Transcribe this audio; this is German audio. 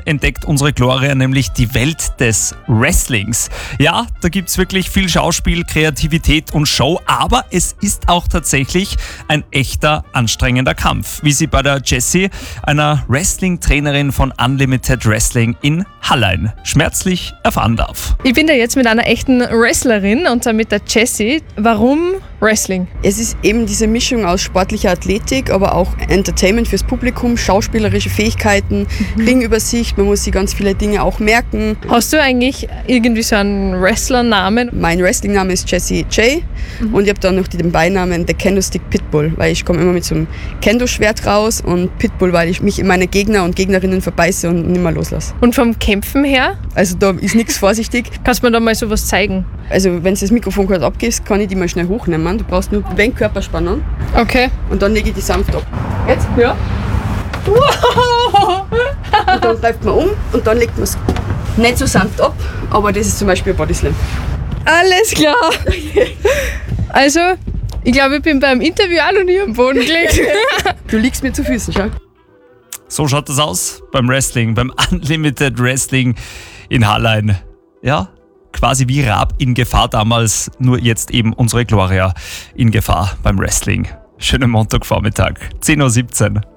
entdeckt unsere Gloria nämlich die Welt des Wrestlings. Ja, da gibt's wirklich viel Schauspiel, Kreativität und Show, aber es ist auch tatsächlich ein echter anstrengender Kampf, wie sie bei der Jessie, einer Wrestling-Trainerin von Unlimited Wrestling in Hallein, schmerzlich erfahren darf. Ich bin da jetzt mit einer echten Wrestlerin und zwar mit der Jessie. Warum Wrestling? Es ist eben diese Mischung aus sportlicher Athletik, aber auch Entertainment fürs Publikum, schauspielerische Fähigkeiten, Ringübersicht, man muss sich ganz viele Dinge auch merken. Hast du eigentlich irgendwie so einen Wrestlernamen? Mein Wrestlingname ist Jessie J und ich habe dann noch den Beinamen The Kendo Stick Pitbull, weil ich komme immer mit so einem Kendo-Schwert raus und Pitbull, weil ich mich in meine Gegner und Gegnerinnen verbeiße und nicht mehr loslasse. Und vom Kämpfen her? Also da ist nichts vorsichtig. Kannst du mir da mal sowas zeigen? Also wenn du das Mikrofon kurz abgibst, kann ich die mal schnell hochnehmen. Du brauchst nur ein wenig Körperspannung Okay. und dann lege ich die sanft ab. Jetzt? Ja. Und dann greift man um und dann legt man es nicht so sanft ab, aber das ist zum Beispiel ein Bodyslam. Alles klar. Also, ich glaube, ich bin beim Interview auch noch nie am Boden gelegt. Du liegst mir zu Füßen, schau. So schaut das aus beim Wrestling, beim Unlimited Wrestling in Hallein. Ja, quasi wie Raab in Gefahr damals, nur jetzt eben unsere Gloria in Gefahr beim Wrestling. Schönen Montagvormittag, 10:17 Uhr.